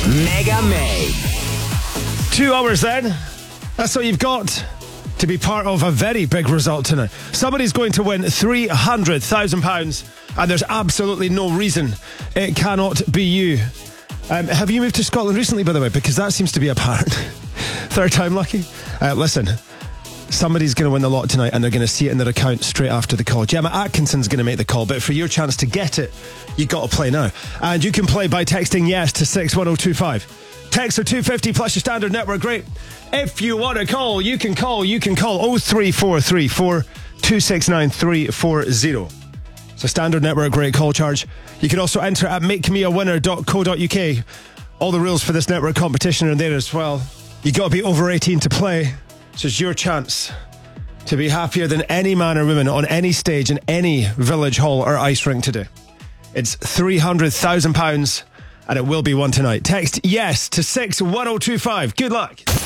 Mega May. 2 hours then. That's what you've got to be part of a very big result tonight. Somebody's going to win £300,000 and there's absolutely no reason it cannot be you. Have you moved to Scotland recently, by the way? Because that seems to be apparent. Third time lucky. Listen, somebody's going to win the lot tonight and they're going to see it in their account straight after the call. Gemma Atkinson's going to make the call, but for your chance to get it, you got to play now. And you can play by texting yes to 61025. Text are $2.50 plus your standard network rate. If you want to call, you can call 03434 269 340. It's a standard network rate call charge. You can also enter at makemeawinner.co.uk. All the rules for this network competition are there as well. You got to be over 18 to play. So it's your chance to be happier than any man or woman on any stage in any village hall or ice rink today. It's £300,000 and it will be won tonight. Text yes to 61025. Good luck.